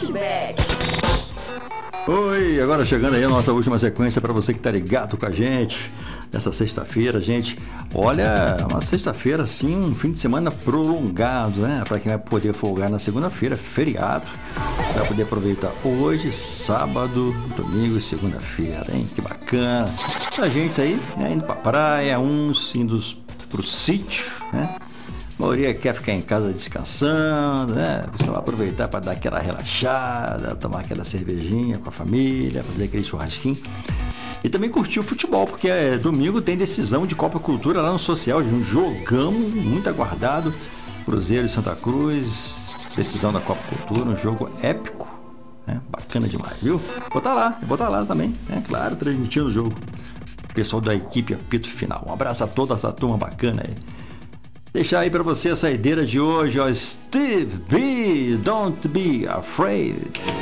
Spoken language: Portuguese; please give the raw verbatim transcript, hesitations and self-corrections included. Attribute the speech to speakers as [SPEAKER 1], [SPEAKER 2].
[SPEAKER 1] Oi, agora chegando aí a nossa última sequência para você que tá ligado com a gente nessa sexta-feira, gente. Olha, uma sexta-feira assim, um fim de semana prolongado, né? Para quem vai poder folgar na segunda-feira, feriado, vai poder aproveitar hoje, sábado, domingo e segunda-feira, hein? Que bacana. A gente aí, né, indo pra praia, uns indo pro sítio, né? A maioria quer ficar em casa descansando, né? Você vai aproveitar para dar aquela relaxada, tomar aquela cervejinha com a família, fazer aquele churrasquinho. E também curtir o futebol, porque é, domingo tem decisão de Copa Cultura lá no Social, um jogão muito aguardado. Cruzeiro e Santa Cruz, decisão da Copa Cultura, um jogo épico, né? Bacana demais, viu? Vou estar lá, vou estar lá também, né? Claro, transmitindo o jogo. Pessoal da equipe Apito Final. Um abraço a toda essa turma bacana aí. Deixar aí pra você a saideira de hoje, ó, Steve B, Don't Be Afraid.